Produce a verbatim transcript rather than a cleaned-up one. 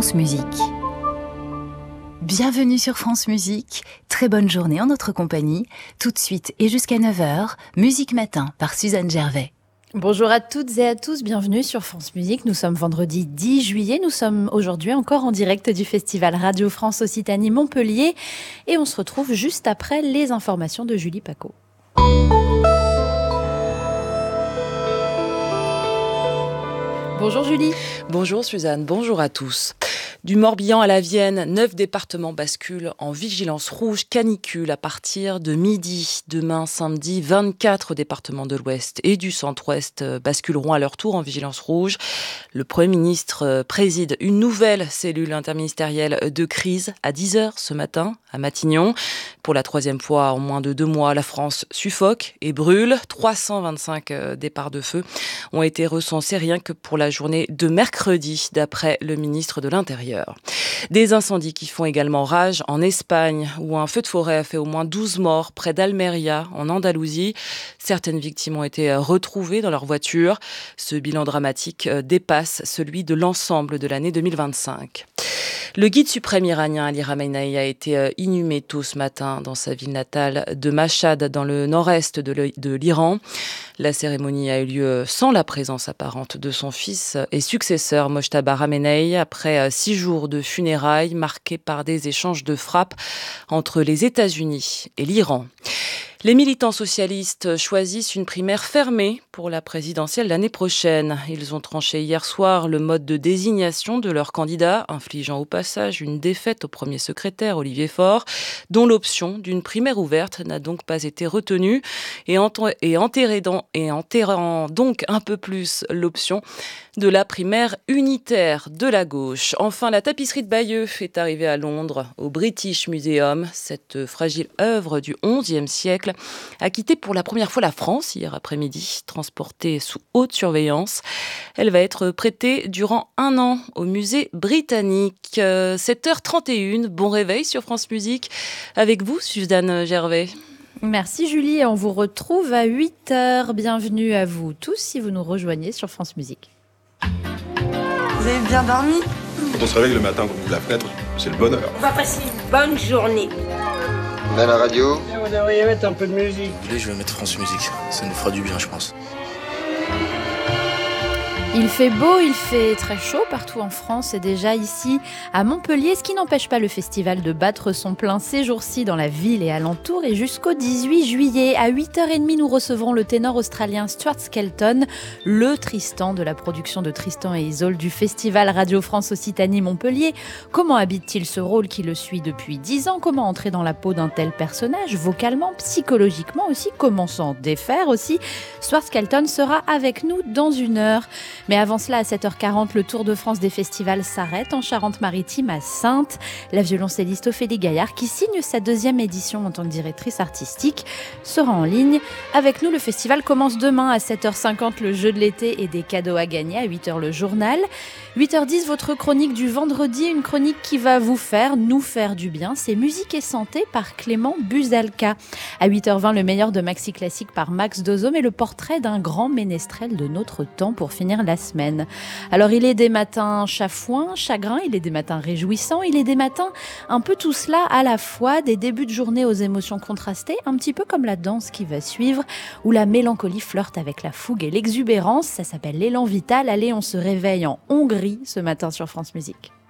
France Musique. Bienvenue sur France Musique, très bonne journée en notre compagnie. Tout de suite et jusqu'à neuf heures, Musique Matin par Suzanne Gervais. Bonjour à toutes et à tous, bienvenue sur France Musique. Nous sommes vendredi dix juillet, nous sommes aujourd'hui encore en direct du festival Radio France Occitanie Montpellier et on se retrouve juste après les informations de Julie Paco. Bonjour Julie. Bonjour Suzanne, bonjour à tous. Du Morbihan à la Vienne, neuf départements basculent en vigilance rouge canicule à partir de midi. Demain, samedi, vingt-quatre départements de l'Ouest et du Centre-Ouest basculeront à leur tour en vigilance rouge. Le Premier ministre préside une nouvelle cellule interministérielle de crise à dix heures ce matin à Matignon. Pour la troisième fois en moins de deux mois, la France suffoque et brûle. trois cent vingt-cinq départs de feu ont été recensés rien que pour la journée de mercredi, d'après le ministre de l'Intérieur. Des incendies qui font également rage en Espagne, où un feu de forêt a fait au moins douze morts près d'Almeria, en Andalousie. Certaines victimes ont été retrouvées dans leur voiture. Ce bilan dramatique dépasse celui de l'ensemble de l'année deux mille vingt-cinq. Le guide suprême iranien Ali Khamenei a été inhumé tôt ce matin dans sa ville natale de Mashhad, dans le nord-est de l'Iran. La cérémonie a eu lieu sans la présence apparente de son fils et successeur Mojtaba Khamenei, après six jours de funérailles marqués par des échanges de frappes entre les États-Unis et l'Iran. Les militants socialistes choisissent une primaire fermée pour la présidentielle l'année prochaine. Ils ont tranché hier soir le mode de désignation de leur candidat, infligeant au passage une défaite au premier secrétaire Olivier Faure, dont l'option d'une primaire ouverte n'a donc pas été retenue, et, ent- et, enterrant, et enterrant donc un peu plus l'option de la primaire unitaire de la gauche. Enfin, la tapisserie de Bayeux est arrivée à Londres, au British Museum. Cette fragile œuvre du onzième siècle a quitté pour la première fois la France hier après-midi, transportée sous haute surveillance. Elle va être prêtée durant un an au musée britannique. Euh, sept heures trente et une, bon réveil sur France Musique. Avec vous, Suzanne Gervais. Merci Julie, et on vous retrouve à huit heures. Bienvenue à vous tous si vous nous rejoignez sur France Musique. Vous avez bien dormi ? Quand on se réveille le matin, qu'on ouvre la fenêtre, c'est le bonheur. On va passer une bonne journée. On a la radio. Vous devriez mettre un peu de musique. Allez, je vais mettre France Musique, ça nous fera du bien, je pense. Il fait beau, il fait très chaud partout en France et déjà ici à Montpellier, ce qui n'empêche pas le festival de battre son plein ces jours-ci dans la ville et alentour. Et jusqu'au dix-huit juillet, à huit heures trente, nous recevrons le ténor australien Stuart Skelton, le Tristan de la production de Tristan et Isolde du festival Radio France Occitanie Montpellier. Comment habite-t-il ce rôle qui le suit depuis dix ans ? Comment entrer dans la peau d'un tel personnage, vocalement, psychologiquement aussi ? Comment s'en défaire aussi ? Stuart Skelton sera avec nous dans une heure. Mais avant cela, à sept heures quarante, le Tour de France des festivals s'arrête en Charente-Maritime à Saintes. La violoncelliste Ophélie Gaillard, qui signe sa deuxième édition en tant que directrice artistique, sera en ligne. Avec nous, le festival commence demain à sept heures cinquante, le jeu de l'été et des cadeaux à gagner. À huit heures, le journal. huit heures dix, votre chronique du vendredi, une chronique qui va vous faire, nous faire du bien. C'est Musique et Santé par Clément Buzalka. À huit heures vingt, le meilleur de Maxi Classique par Max Dozome et le portrait d'un grand ménestrel de notre temps pour finir la semaine. Alors il est des matins chafouins, chagrins, il est des matins réjouissants, il est des matins un peu tout cela à la fois, des débuts de journée aux émotions contrastées, un petit peu comme la danse qui va suivre, où la mélancolie flirte avec la fougue et l'exubérance. Ça s'appelle l'élan vital. Allez, on se réveille en Hongrie ce matin sur France Musique.